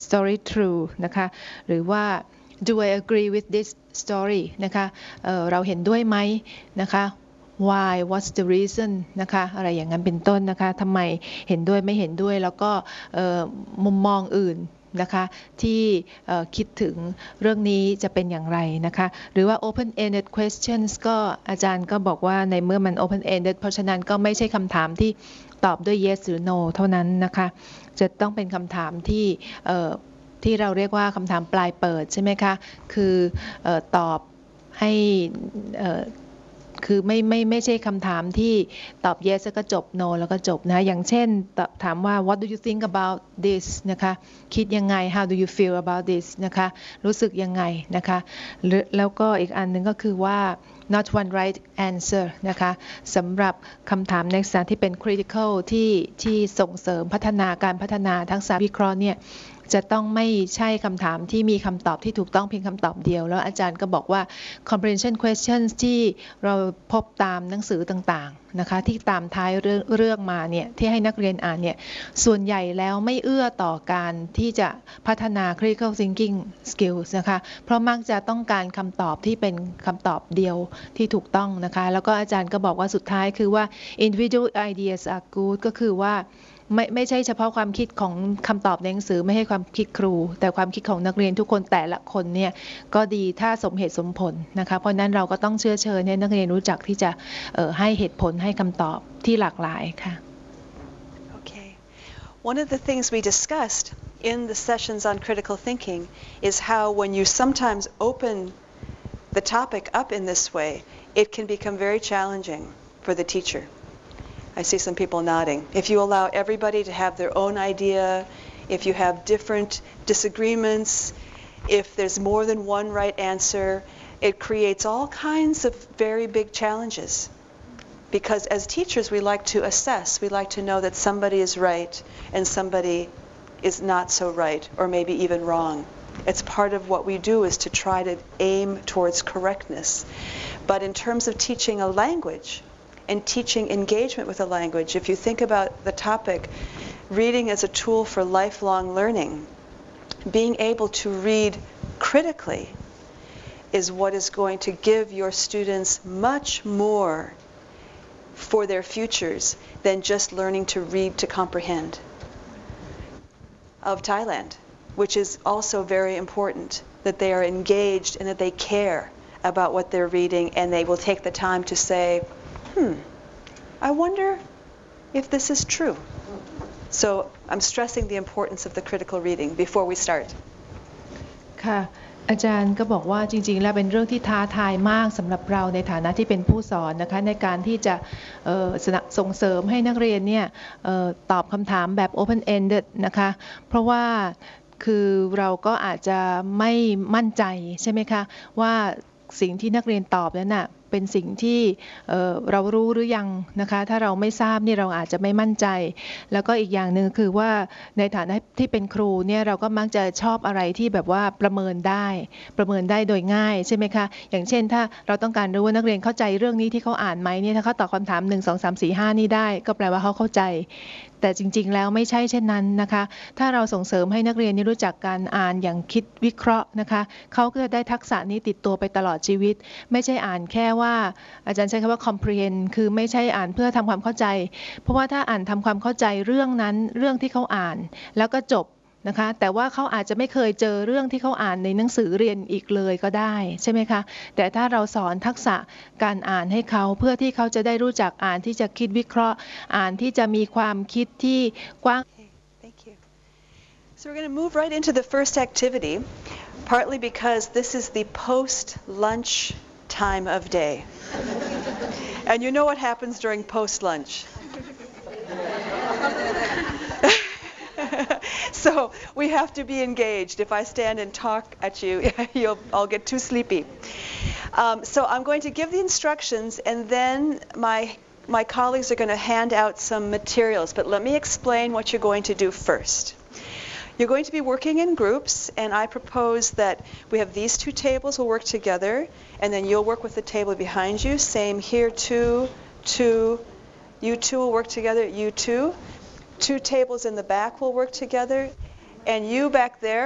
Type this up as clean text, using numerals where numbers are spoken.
story true นะคะหรือว่า do I agree with this story นะคะเราเห็นด้วยไหมนะคะ why what's the reason นะคะอะไรอย่างนั้นเป็นต้นนะคะทำไมเห็นด้วยไม่เห็นด้วยแล้วก็มุมมองอื่นนะคะที่คิดถึงเรื่องนี้จะเป็นอย่างไรนะคะหรือว่า open ended questions ก็อาจารย์ก็บอกว่าในเมื่อมัน open ended เพราะฉะนั้นก็ไม่ใช่คำถามที่ตอบด้วย yes หรือ no เท่านั้นนะคะจะต้องเป็นคำถามที่เราเรียกว่าคำถามปลายเปิดใช่ไหมคะคือตอบให้คือไม่ใช่คำถามที่ตอบ yes แล้วก็จบ no แล้วก็จบนะอย่างเช่นถามว่า what do you think about this นะคะคิดยังไง how do you feel about this นะคะรู้สึกยังไงนะคะแล้วก็อีกอันหนึ่งก็คือว่า not one right answer นะคะสำหรับคำถามในลักษณะที่เป็น critical ที่ส่งเสริมการพัฒนาทักษะวิเคราะห์เนี่ยจะต้องไม่ใช่คำถามที่มีคำตอบที่ถูกต้องเพียงคำตอบเดียวแล้วอาจารย์ก็บอกว่า comprehension questions ที่เราพบตามหนังสือต่างๆนะคะที่ตามท้ายเรื่องมาเนี่ยที่ให้นักเรียนอ่านเนี่ยส่วนใหญ่แล้วไม่เอื้อต่อการที่จะพัฒนา critical thinking skills นะคะเพราะมักจะต้องการคำตอบที่เป็นคำตอบเดียวที่ถูกต้องนะคะแล้วก็อาจารย์ก็บอกว่าสุดท้ายคือว่า individual ideas are good ก็คือว่าไม่ใช่เฉพาะความคิดของคำตอบในหนังสือไม่ให้ความคิดครูแต่ความคิดของนักเรียนทุกคนแต่ละคนเนี่ยก็ดีถ้าสมเหตุสมผลนะคะเพราะนั้นเราก็ต้องเชิญให้นักเรียนรู้จักที่จะให้เหตุผลให้คำตอบที่หลากหลายค่ะ Okay. One of the things we discussed in the sessions on critical thinking is how when you sometimes open the topic up in this way, it can become very challenging for the teacher. I see some people nodding. If you allow everybody to have their own idea, if you have different disagreements, if there's more than one right answer, it creates all kinds of very big challenges. Because as teachers, we like to assess, we like to know that somebody is right and somebody is not so right, or maybe even wrong. It's part of what we do is to try to aim towards correctness. But in terms of teaching a language, and teaching engagement with a language, if you think about the topic, reading as a tool for lifelong learning, being able to read critically is what is going to give your students much more for their futures than just learning to read to comprehend. Of Thailand, which is also very important, that they are engaged and that they care about what they're reading and they will take the time to say, I wonder if this is true. So I'm stressing the importance of the critical reading before we start. ค่ะอาจารย์ก็บอกว่าจริงๆแล้วเป็นเรื่องที่ท้าทายมากสำหรับเราในฐานะที่เป็นผู้สอนนะคะในการที่จะส่งเสริมให้นักเรียนเนี่ยตอบคำถามแบบ open ended นะคะเพราะว่าคือเราก็อาจจะไม่มั่นใจใช่ไหมคะว่าสิ่งที่นักเรียนตอบนั้นน่ะเป็นสิ่งที่เรารู้หรือยังนะคะถ้าเราไม่ทราบนี่เราอาจจะไม่มั่นใจแล้วก็อีกอย่างหนึ่งคือว่าในฐานะที่เป็นครูเนี่ยเราก็มักจะชอบอะไรที่แบบว่าประเมินได้โดยง่ายใช่ไหมคะอย่างเช่นถ้าเราต้องการรู้ว่านักเรียนเข้าใจเรื่องนี้ที่เขาอ่านไหมเนี่ยถ้าเขาตอบคำถาม1 2 3 4 5นี่ได้ก็แปลว่าเขาเข้าใจแต่จริงๆแล้วไม่ใช่เช่นนั้นนะคะถ้าเราส่งเสริมให้นักเรียนรู้จักการอ่านอย่างคิดวิเคราะห์นะคะเขาก็จะได้ทักษะนี้ติดตัวไปตลอดชีวิตไม่ใช่อ่านแค่ว่าอาจารย์ใช้คำว่า comprehend คือไม่ใช่อ่านเพื่อทำความเข้าใจเพราะว่าถ้าอ่านทำความเข้าใจเรื่องนั้นเรื่องที่เขาอ่านแล้วก็จบนะคะแต่ว่าเขาอาจจะไม่เคยเจอเรื่องที่เขาอ่านในหนังสือเรียนอีกเลยก็ได้ใช่ไหมคะแต่ถ้าเราสอนทักษะการอ่านให้เขาเพื่อที่เขาจะได้รู้จักอ่านที่จะคิดวิเคราะห์อ่านที่จะมีความคิดที่กว้าง Thank you. So we're going to move right into the first activity, partly because this is the post-lunch time of day. And you know what happens during post-lunch. So we have to be engaged. If I stand and talk at you, I'll get too sleepy. So I'm going to give the instructions, and then my colleagues are going to hand out some materials. But let me explain what you're going to do first. You're going to be working in groups, and I propose that we have these two tables will work together, and then you'll work with the table behind you. Same here, two. You two will work together, you two. Two tables in the back will work together, And you back there